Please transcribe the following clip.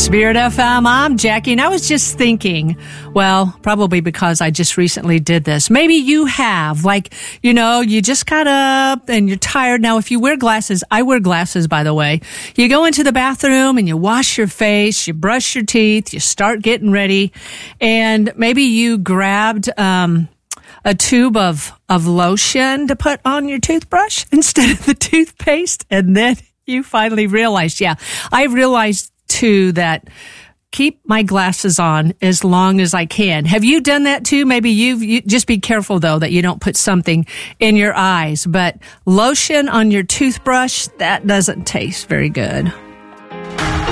Spirit FM, I'm Jackie, and I was just thinking, well, probably because I just recently did this. Maybe you have, you just got up and you're tired. Now, if you wear glasses, I wear glasses, by the way. You go into the bathroom and you wash your face, you brush your teeth, you start getting ready, and maybe you grabbed a tube of lotion to put on your toothbrush instead of the toothpaste, and then you finally realized, I realized too that keep my glasses on as long as I can. Have you done that too? Maybe you just be careful though that you don't put something in your eyes, but lotion on your toothbrush, that doesn't taste very good.